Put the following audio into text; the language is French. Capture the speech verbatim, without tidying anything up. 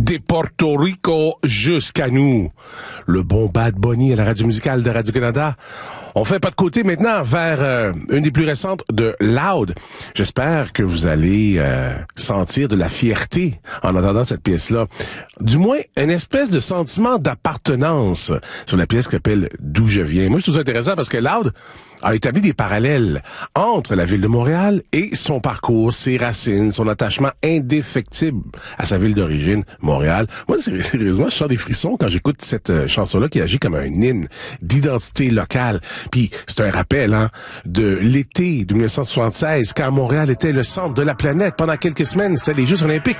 Des Porto Rico jusqu'à nous. Le bon Bad Bunny à la radio musicale de Radio-Canada. On fait pas de côté maintenant vers euh, une des plus récentes de Loud. J'espère que vous allez euh, sentir de la fierté en entendant cette pièce-là. Du moins, une espèce de sentiment d'appartenance sur la pièce qui s'appelle D'où je viens. Moi, je trouve ça intéressant parce que Loud a établi des parallèles entre la ville de Montréal et son parcours, ses racines, son attachement indéfectible à sa ville d'origine, Montréal. Moi, sérieusement, je sens des frissons quand j'écoute cette euh, chanson-là qui agit comme un hymne d'identité locale. Puis c'est un rappel hein, de l'été de dix-neuf cent soixante-seize, quand Montréal était le centre de la planète. Pendant quelques semaines, c'était les Jeux olympiques.